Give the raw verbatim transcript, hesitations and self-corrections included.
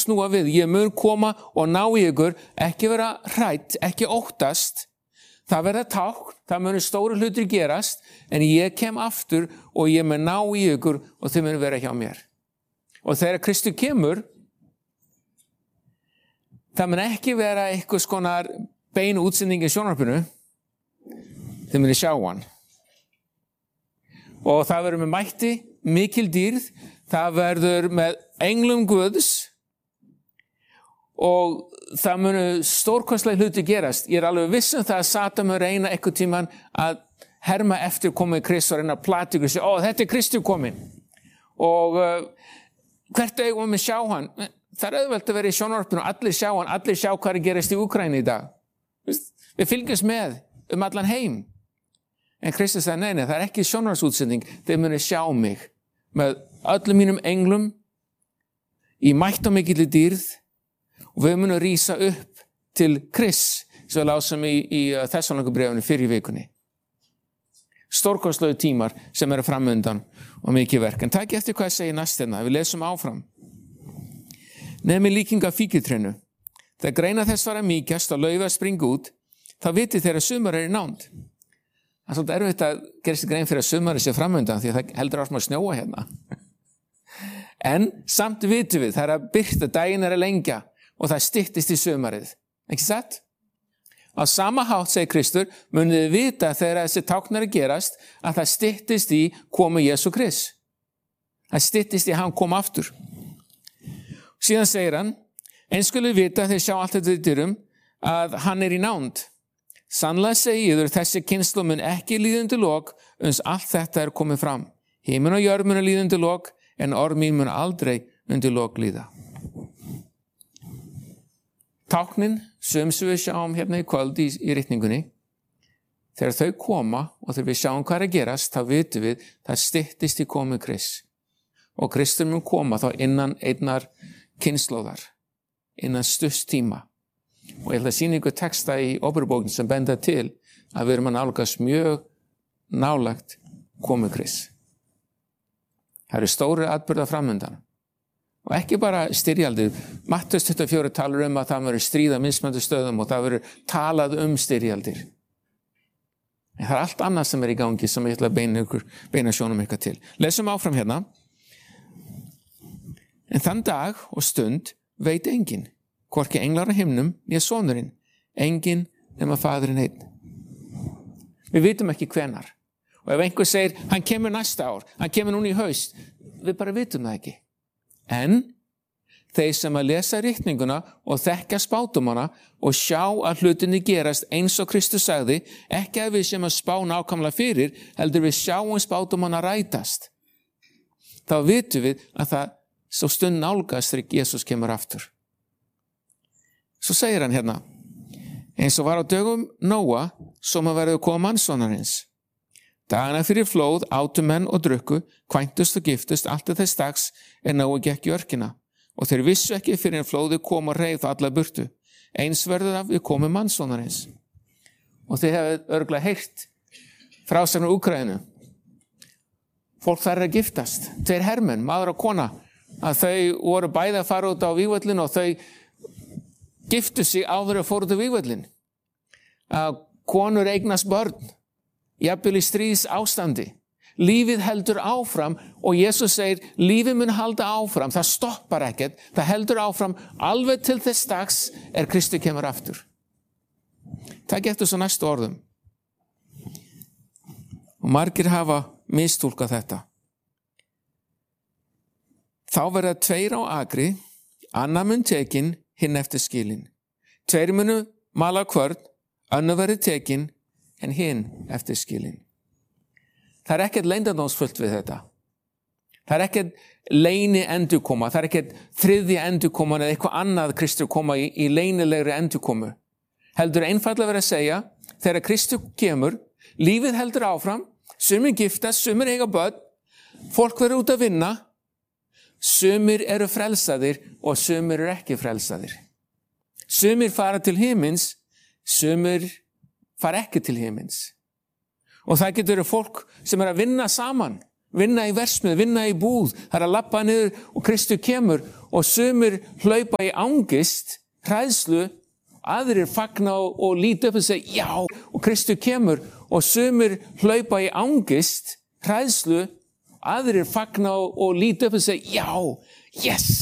snúa við, ég mun koma og ná í ykkur, ekki vera hrædd, ekki óttast, það verða tákn, það munu stóru hlutir gerast, en ég kem aftur og ég mun ná í ykkur og þið munu vera hjá mér. Og þegar Kristur kemur, það mun ekki vera eitthvað skonar beinu útsending í sjónvarpinu, þið munu sjá hann. Og það verður með mætti, mikil dýrð, það verður með englum Guðs og það munu stórkostlega hluti gerast. Ég er alveg viss um það að Satan mun reyna eitthvað tíman að herma eftir komið Krists og reyna að plata ykkur og segja, ó, þetta er Kristur komin. Og uh, hvert eigum við sjá hann? Það er auðvelt að vera í sjónvarpinu og allir sjá hann, allir sjá hvað er gerast í Úkraínu í dag. Við fylgjumst með um allan heim. En Kristus sagði, nei, nei, það er ekki sjónvarpsútsending, þeir muni sjá mig með öllum mínum englum í mætt og mikilli dýrð og við munum rísa upp til Krists, sem við lásum í, í Þessalónikubréfinu fyrir í vikunni. Stórkostlegu tímar sem eru framundan og mikið verk. En takk eftir hvað ég segi næst hérna, við lesum áfram. Nefnir líkinga fíkjutrénu. Þegar greina þess var að mýkjast og laufið að springa út, þá viti þeirra sumar er í nánd. Það er svolítið erfitt að gera sér grein fyrir að sumarið sé framöndan því að það heldur átt maður að snjóa hérna. En samt vitum við, það er að byrta, daginn er að lengja og það styttist í sumarið. Ekki satt? Á sama hátt, segir Kristur, munið þið vita þegar þessi táknar að gerast að það styttist í komu Jesú Krist. Það styttist í að hann kom aftur. Síðan segir hann, eins skulu vita þegar sjá allt þetta í dyrum að hann er í nánd. Sannlega segi ég þér, þessi kynslóð mun ekki líða undir lok uns allt þetta er komið fram. Himinn og jörð mun líða undir lok, en orð mín mun aldrei undir lok líða. Táknin, sem við sjáum hérna í kvöld í, í ritningunni, þegar þau koma og þegar við sjáum hvað er að gerast, þá vitum við, það styttist í komu Krists. Og Kristur mun koma þá innan einnar kynslóðar, innan stutts tíma. Og ég held að sýna ykkur texta í Óperubókinn sem benda til að við erum að nálgast mjög nálagt komu Krists. Það eru stóri atburða framundan. Og ekki bara styrjaldir. Mattheus tuttugu og fjögur talar um að það verður stríða mismunandi stöðum og það verður talað um styrjaldir. En það er allt annað sem er í gangi sem ég ætla að beina, ykkur, beina sjónum ykkur til. Lesum áfram hérna. En þann dag og stund veit enginn. Hvorki englar á himnum, nýja sonurinn, enginn nema faðurinn einn. Við vitum ekki hvenar. Og ef einhver segir, hann kemur næsta ár, hann kemur núna í haust, við bara vitum það ekki. En þeir sem að lesa ritninguna og þekka spátumana og sjá að hlutinni gerast eins og Kristus sagði, ekki að við sem að spá nákvæmlega fyrir, heldur við sjáum spátumana rætast. Þá vitum við að það svo stund nálgast þegar Jesus kemur aftur. Svo segir hann hérna, eins og var á dögum Nóa, som að verðu koma mannssonarins. Dagana fyrir flóð, átu menn og drukku, kvæntust og giftust, allt að þess dags er Nóa gekk í örkina. Og þeir vissu ekki fyrir en flóðu kom og reið alla burtu. Eins verður af við komum mannssonarins. Og þið hefur örglega heyrt frásagnar Úkraínu. Fólk þar er að giftast. Tveir hermenn, maður og kona, að þau voru bæði að fara út á vígvöllin og þau giftu sig áður að fóru til vígvöllin. Að konur eignast börn, jafnvel í stríðs ástandi. Lífið heldur áfram og Jesus segir, lífið mun halda áfram, það stoppar ekkert, það heldur áfram alveg til þess dags er Kristur kemur aftur. Takk eftir svo næstu orðum. Og margir hafa mistúlkað þetta. Þá verða tveir á akri, annar mun tekinn, hinn eftir skilin. Tveir munu mala kvörn, önnur verið tekinn, en hinn eftir skilin. Það er ekkert leyndardómsfullt við þetta. Það er ekkert leyni endurkoma, það er ekkert þriðja endurkoma eða eitthvað annað Kristur koma í, í leynilegri endurkomu. Heldur einfaldlega verið að segja, þegar Kristur kemur, lífið heldur áfram, sumir giftast, sumir eiga börn, fólk verður út að vinna, sumir eru frelsaðir og sumir eru ekki frelsaðir. Sumir fara til himins, sumir fara ekki til himins. Og það getur verið fólk sem er að vinna saman, vinna í versmið, vinna í búð, það er að labba niður og Kristur kemur og sumir hlaupa í angist, hræðslu, aðrir fagna og, og líta upp og segja já, og Kristur kemur, og sumir hlaupa í angist, hræðslu, aðrir fagna og, og líta upp og segja já, yes,